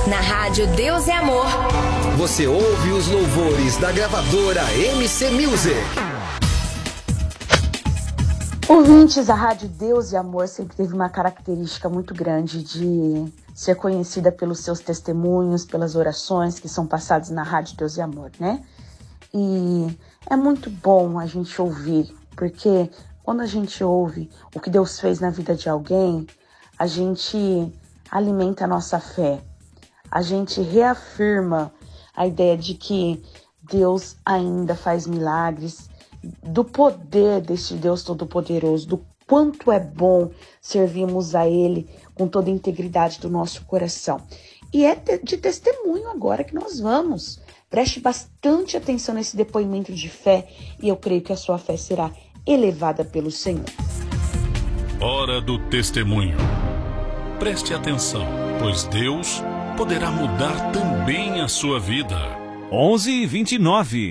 Na rádio Deus é Amor. Você ouve os louvores da gravadora MC Music. Ouvintes, a rádio Deus e Amor sempre teve uma característica muito grande de ser conhecida pelos seus testemunhos, pelas orações que são passadas na rádio Deus e Amor, né? E é muito bom a gente ouvir, porque quando a gente ouve o que Deus fez na vida de alguém, a gente alimenta a nossa fé. A gente reafirma a ideia de que Deus ainda faz milagres, do poder deste Deus Todo-Poderoso, do quanto é bom servirmos a Ele com toda a integridade do nosso coração. E é de testemunho agora que nós vamos. Preste bastante atenção nesse depoimento de fé e eu creio que a sua fé será elevada pelo Senhor. Hora do testemunho. Preste atenção, pois Deus poderá mudar também a sua vida. 11h29.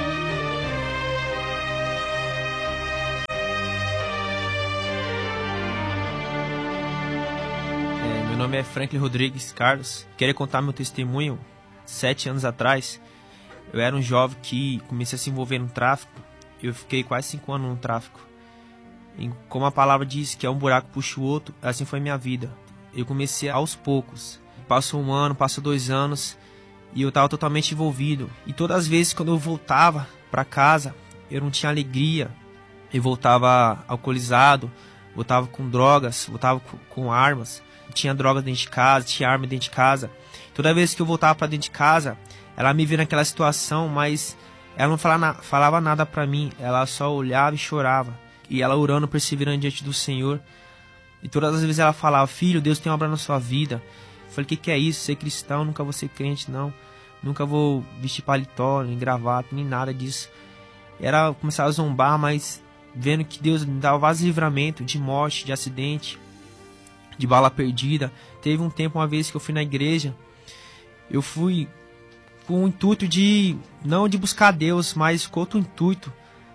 Meu nome é Franklin Rodrigues Carlos. Queria contar meu testemunho. 7 anos atrás, eu era um jovem que comecei a se envolver no tráfico. Eu fiquei quase 5 anos no tráfico. E como a palavra diz que é um buraco puxa o outro, assim foi minha vida. Eu comecei aos poucos. Passou 1 ano, passou 2 anos e eu estava totalmente envolvido. E todas as vezes quando eu voltava para casa, eu não tinha alegria. Eu voltava alcoolizado, voltava com drogas, voltava com armas. Tinha drogas dentro de casa, tinha arma dentro de casa. Toda vez que eu voltava para dentro de casa, ela me via naquela situação, mas ela não falava nada para mim. Ela só olhava e chorava. E ela orando, perseverando diante do Senhor. E todas as vezes ela falava: filho, Deus tem uma obra na sua vida. Eu falei: o que é isso? Ser cristão? Nunca vou ser crente, não. Nunca vou vestir paletó, nem gravata, nem nada disso. E ela começava a zombar, mas vendo que Deus me dava vários livramentos de morte, de acidente, de bala perdida. Teve um tempo, uma vez que eu fui na igreja, eu fui com o intuito de, não de buscar Deus, mas com outro intuito.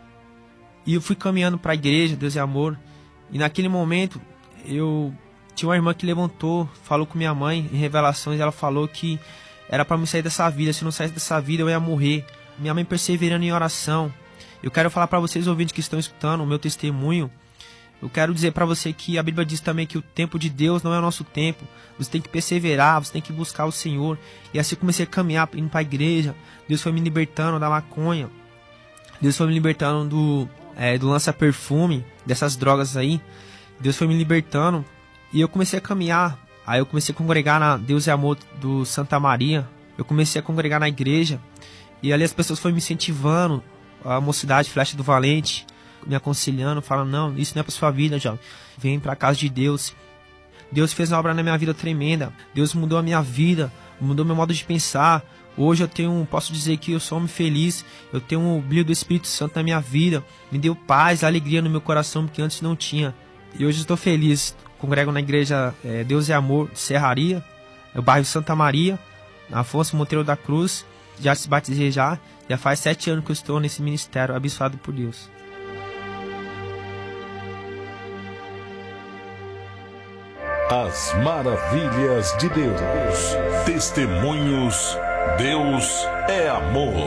E eu fui caminhando para a igreja, Deus é Amor. E naquele momento, eu tinha uma irmã que levantou, falou com minha mãe, em revelações, ela falou que era para me sair dessa vida. Se eu não saísse dessa vida, eu ia morrer. Minha mãe perseverando em oração. Eu quero falar para vocês, ouvintes que estão escutando o meu testemunho, eu quero dizer para você que a Bíblia diz também que o tempo de Deus não é o nosso tempo. Você tem que perseverar, você tem que buscar o Senhor. E assim comecei a caminhar, indo para a igreja. Deus foi me libertando da maconha. Deus foi me libertando do lança-perfume, dessas drogas aí. Deus foi me libertando. E eu comecei a caminhar. Aí eu comecei a congregar na Deus é Amor do Santa Maria. Eu comecei a congregar na igreja. E ali as pessoas foram me incentivando. A mocidade, Flecha do Valente, me aconselhando, falando: não, isso não é para sua vida, jovem. Vem para a casa de Deus. Deus fez uma obra na minha vida tremenda. Deus mudou a minha vida, mudou meu modo de pensar. Hoje eu posso dizer que eu sou um homem feliz. Eu tenho o brilho do Espírito Santo na minha vida. Me deu paz, alegria no meu coração que antes não tinha. E hoje eu estou feliz. Congrego na igreja Deus é Amor de Serraria, no bairro Santa Maria, na Afonso Monteiro da Cruz. Já se batizei já faz 7 anos que eu estou nesse ministério, abençoado por Deus. As maravilhas de Deus. Testemunhos. Deus é amor.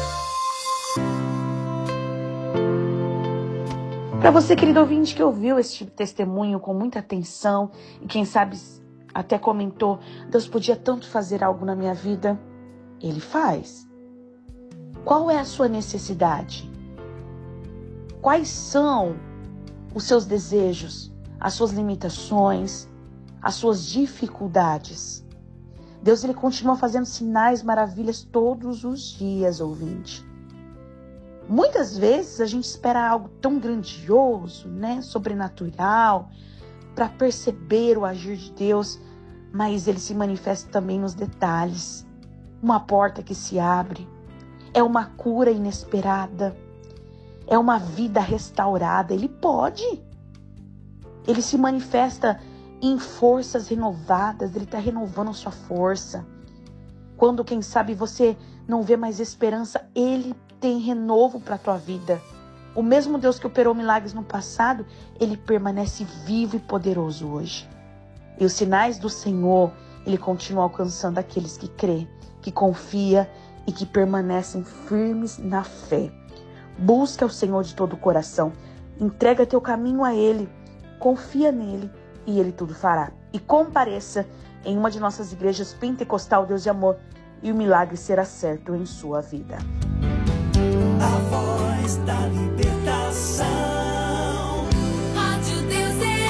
Para você, querido ouvinte, que ouviu este testemunho com muita atenção e quem sabe até comentou: Deus podia tanto fazer algo na minha vida. Ele faz. Qual é a sua necessidade? Quais são os seus desejos, as suas limitações, as suas dificuldades? Deus, ele continua fazendo sinais, maravilhas todos os dias, ouvinte. Muitas vezes a gente espera algo tão grandioso, né, sobrenatural, para perceber o agir de Deus, mas ele se manifesta também nos detalhes. Uma porta que se abre, é uma cura inesperada, é uma vida restaurada. Ele pode. Ele se manifesta em forças renovadas, ele está renovando a sua força. Quando, quem sabe, você não vê mais esperança, ele tem renovo para a tua vida. O mesmo Deus que operou milagres no passado, ele permanece vivo e poderoso hoje. E os sinais do Senhor Ele continua alcançando aqueles que crê, que confia e que permanecem firmes na fé. Busca o Senhor de todo o coração. Entrega teu caminho a Ele. Confia nele e Ele tudo fará. E compareça em uma de nossas igrejas pentecostal Deus de Amor e o milagre será certo em sua vida. A voz da libertação. Rádio Deus é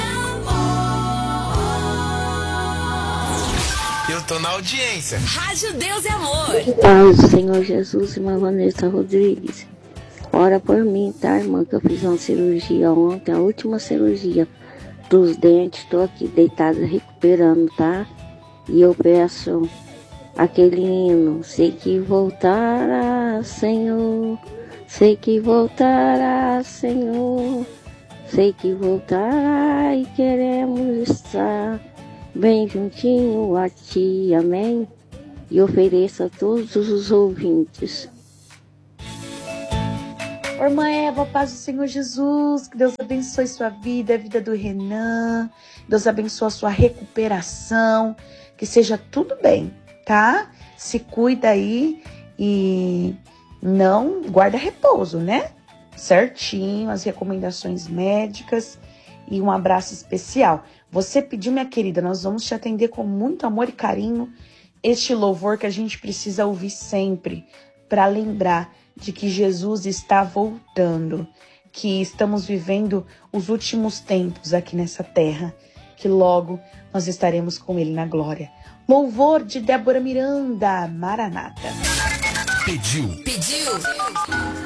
amor. Eu tô na audiência. Rádio Deus é amor. Paz do Senhor Jesus, irmã Vanessa Rodrigues. Ora por mim, tá, irmã? Que eu fiz uma cirurgia ontem, a última cirurgia dos dentes. Estou aqui deitada recuperando, tá? E eu peço aquele hino. Sei que voltará, Senhor. Sei que voltará, Senhor. Sei que voltará e queremos estar bem juntinho a Ti, amém? E ofereço a todos os ouvintes. Irmã Eva, paz do Senhor Jesus, que Deus abençoe sua vida, a vida do Renan, Deus abençoe a sua recuperação, que seja tudo bem, tá? Se cuida aí e não guarda repouso, né? Certinho, as recomendações médicas e um abraço especial. Você pediu, minha querida, nós vamos te atender com muito amor e carinho, este louvor que a gente precisa ouvir sempre, para lembrar de que Jesus está voltando, que estamos vivendo os últimos tempos aqui nessa terra, que logo nós estaremos com Ele na glória. Louvor de Débora Miranda, Maranata. Pediu.